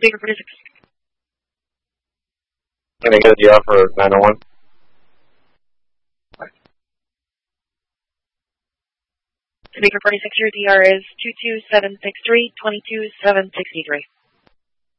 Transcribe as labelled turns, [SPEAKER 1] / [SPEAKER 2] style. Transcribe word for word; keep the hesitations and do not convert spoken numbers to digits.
[SPEAKER 1] Baker forty-six.
[SPEAKER 2] Can I get a D R for nine oh one?
[SPEAKER 1] Baker forty-six, your D R is two two seven six three, two two seven six three.